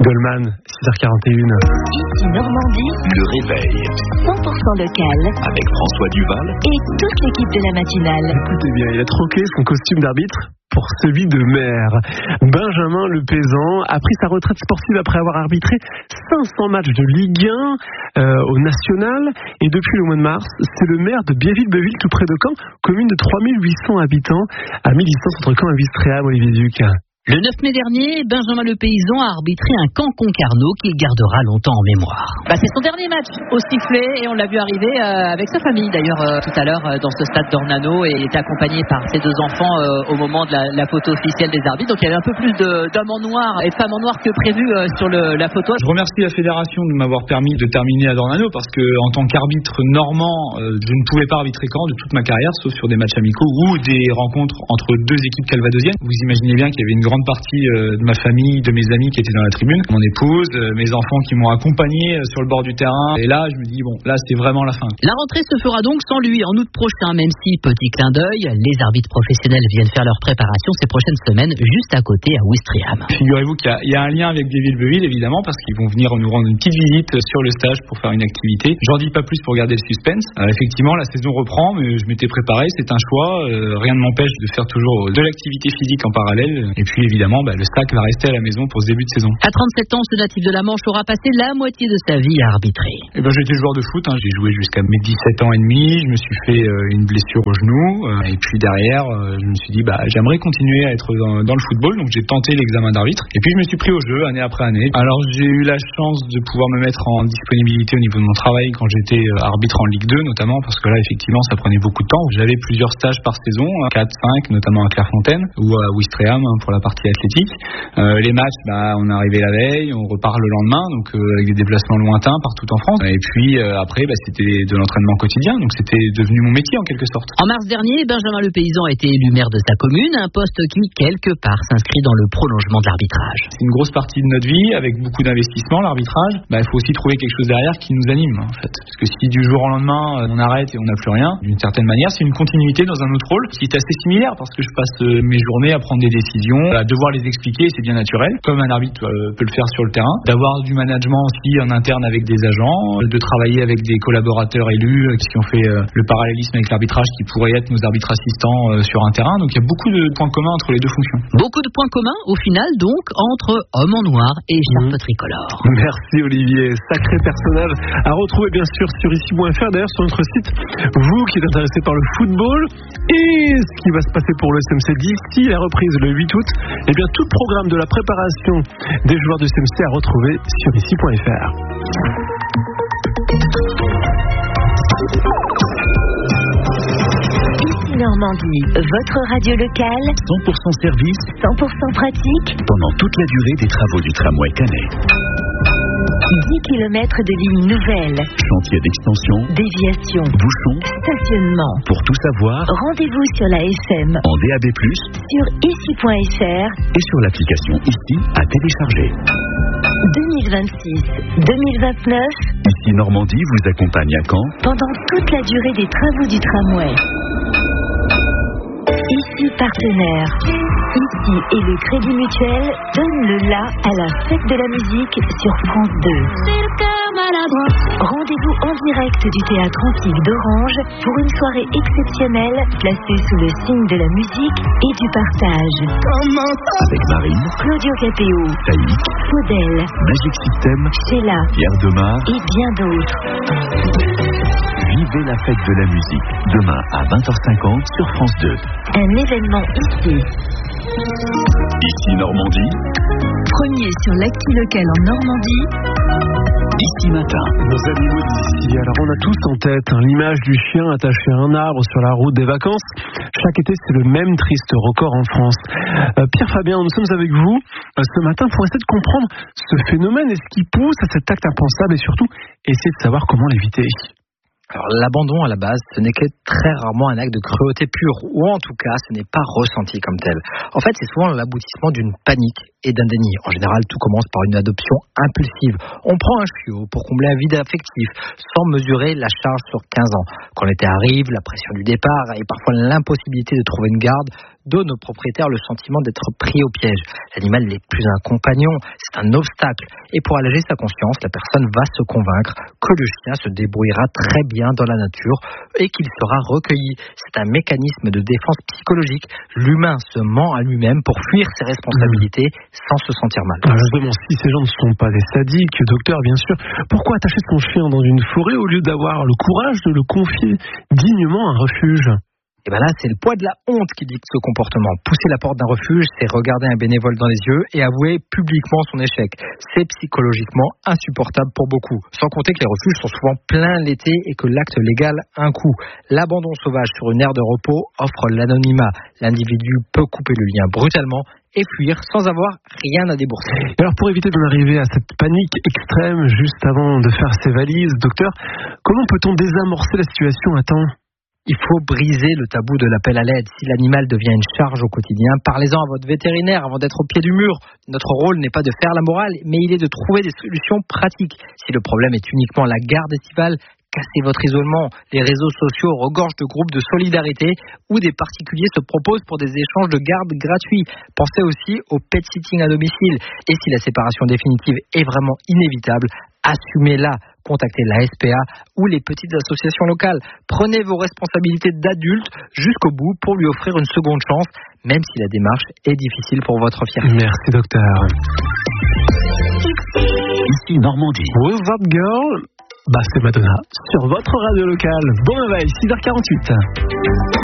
Goldman, 6h41. Ici Normandie, Le réveil 100% local, avec François Duval et toute l'équipe de la matinale. Écoutez bien, il a troqué son costume d'arbitre pour celui de maire. Benjamin Le Pézant a pris sa retraite sportive après avoir arbitré 500 matchs de Ligue 1 au national. Et depuis le mois de mars, c'est le maire de Biéville-Beuville, tout près de Caen, commune de 3800 habitants, à mi-distance entre Caen et Ouistreham, Olivier Duc. Le 9 mai dernier, Benjamin Le Pézant a arbitré un Caen Concarneau qu'il gardera longtemps en mémoire. C'est son dernier match au sifflet et on l'a vu arriver avec sa famille d'ailleurs tout à l'heure dans ce stade d'Ornano et était accompagné par ses deux enfants au moment de la photo officielle des arbitres. Donc il y avait un peu plus d'hommes en noir et de femmes en noir que prévu sur la photo. Je remercie la fédération de m'avoir permis de terminer à Dornano parce que en tant qu'arbitre normand, je ne pouvais pas arbitrer Caen de toute ma carrière sauf sur des matchs amicaux ou des rencontres entre deux équipes calvadosiennes. Vous imaginez bien qu'il y avait une grande partie de ma famille, de mes amis qui étaient dans la tribune, mon épouse, mes enfants qui m'ont accompagné sur le bord du terrain. Et là, je me dis, bon, là, c'est vraiment la fin. La rentrée se fera donc sans lui en août prochain, même si, petit clin d'œil, les arbitres professionnels viennent faire leur préparation ces prochaines semaines, juste à côté, à Ouistreham. Figurez-vous qu'il y a un lien avec Biéville-Beuville, évidemment, parce qu'ils vont venir nous rendre une petite visite sur le stage pour faire une activité. J'en dis pas plus pour garder le suspense. Effectivement, la saison reprend, mais je m'étais préparé, c'est un choix. Rien ne m'empêche de faire toujours de l'activité physique en parallèle. Et puis, évidemment, le stack va rester à la maison pour ce début de saison. À 37 ans, ce natif de la Manche aura passé la moitié de sa vie à arbitrer. J'ai été joueur de foot, j'ai joué jusqu'à mes 17 ans et demi, je me suis fait une blessure au genou, et puis derrière, je me suis dit, j'aimerais continuer à être dans le football, donc j'ai tenté l'examen d'arbitre, et puis je me suis pris au jeu année après année. Alors j'ai eu la chance de pouvoir me mettre en disponibilité au niveau de mon travail quand j'étais arbitre en Ligue 2 notamment, parce que là effectivement ça prenait beaucoup de temps. J'avais plusieurs stages par saison, 4, 5, notamment à Clairefontaine ou à Ouistreham pour la partie athlétique. Les matchs, on arrivait la veille, on repart le lendemain, donc avec des déplacements lointains partout en France. Et puis après, c'était de l'entraînement quotidien, donc c'était devenu mon métier en quelque sorte. En mars dernier, Benjamin Le Pézant a été élu maire de sa commune, un poste qui, quelque part, s'inscrit dans le prolongement de l'arbitrage. C'est une grosse partie de notre vie, avec beaucoup d'investissement, l'arbitrage. Il faut aussi trouver quelque chose derrière qui nous anime, en fait. Parce que si du jour au lendemain, on arrête et on n'a plus rien, d'une certaine manière, c'est une continuité dans un autre rôle qui est assez similaire, parce que je passe mes journées à prendre des décisions, à devoir les expliquer, c'est bien naturel, comme un arbitre peut le faire sur le terrain, d'avoir du management aussi en interne avec des agents, de travailler avec des collaborateurs élus qui ont fait le parallélisme avec l'arbitrage qui pourraient être nos arbitres assistants sur un terrain. Donc il y a beaucoup de points communs entre les deux fonctions. Beaucoup de points communs au final donc entre hommes en noir et charpe tricolore. Merci Olivier, sacré personnage à retrouver bien sûr sur ici.fr, d'ailleurs sur notre site. Vous qui êtes intéressé par le football et ce qui va se passer pour le SMC d'ici la reprise le 8 août, et bien tout le programme de la préparation des joueurs du SMC à retrouver sur ici.fr. Ici Normandie, votre radio locale, 100% service, 100% pratique, pendant toute la durée des travaux du tramway Canet. 10 km de lignes nouvelles, Chantier d'extension, déviation, bouchons. stationnement. Pour tout savoir, Rendez-vous sur la FM, en DAB+, sur ici.fr, et sur l'application Ici à télécharger. 2026-2029, Ici Normandie vous accompagne à Caen pendant toute la durée des travaux du tramway. Ici partenaire. Ici et le Crédit Mutuel donne le la à la fête de la musique sur France 2. Rendez-vous en direct du théâtre antique d'Orange pour une soirée exceptionnelle placée sous le signe de la musique et du partage. avec Marine, Claudio Capéo, Taïk, Faudel, Magic System, Sheila Pierre Demar. et bien d'autres. Vivez la fête de la musique demain à 20h50 sur France 2. Un événement ici. Ici Normandie, Premier sur l'actu local en Normandie. Ici Matin. Nos animaux d'ici. Alors on a tous en tête l'image du chien attaché à un arbre sur la route des vacances. Chaque été c'est le même triste record en France. Pierre Fabien, nous sommes avec vous ce matin pour essayer de comprendre ce phénomène et ce qui pousse à cet acte impensable et surtout essayer de savoir comment l'éviter. Alors l'abandon à la base, ce n'est que très rarement un acte de cruauté pure, ou en tout cas ce n'est pas ressenti comme tel. En fait c'est souvent l'aboutissement d'une panique et d'un déni. En général tout commence par une adoption impulsive. On prend un chiot pour combler un vide affectif, sans mesurer la charge sur 15 ans. Quand l'été arrive, la pression du départ et parfois l'impossibilité de trouver une garde donne au propriétaire le sentiment d'être pris au piège. L'animal n'est plus un compagnon, c'est un obstacle. Et pour alléger sa conscience, la personne va se convaincre que le chien se débrouillera très bien dans la nature et qu'il sera recueilli. C'est un mécanisme de défense psychologique. L'humain se ment à lui-même pour fuir ses responsabilités sans se sentir mal. Alors justement, si ces gens ne sont pas des sadiques, docteur, bien sûr, pourquoi attacher son chien dans une forêt au lieu d'avoir le courage de le confier dignement à un refuge ? Et bien là, c'est le poids de la honte qui dicte ce comportement. Pousser la porte d'un refuge, c'est regarder un bénévole dans les yeux et avouer publiquement son échec. C'est psychologiquement insupportable pour beaucoup. Sans compter que les refuges sont souvent pleins l'été et que l'acte légal a un coût. L'abandon sauvage sur une aire de repos offre l'anonymat. L'individu peut couper le lien brutalement et fuir sans avoir rien à débourser. Alors pour éviter d'en arriver à cette panique extrême juste avant de faire ses valises, docteur, comment peut-on désamorcer la situation à temps ? Il faut briser le tabou de l'appel à l'aide. Si l'animal devient une charge au quotidien, parlez-en à votre vétérinaire avant d'être au pied du mur. Notre rôle n'est pas de faire la morale, mais il est de trouver des solutions pratiques. Si le problème est uniquement la garde estivale, cassez votre isolement. Les réseaux sociaux regorgent de groupes de solidarité où des particuliers se proposent pour des échanges de garde gratuits. Pensez aussi au pet sitting à domicile. Et si la séparation définitive est vraiment inévitable, assumez-la. Contactez la SPA ou les petites associations locales. Prenez vos responsabilités d'adulte jusqu'au bout pour lui offrir une seconde chance, même si la démarche est difficile pour votre fierté. Merci, docteur. Ici Normandie. What's Up Girl, c'est Madonna sur votre radio locale. Bon réveil, 6h48.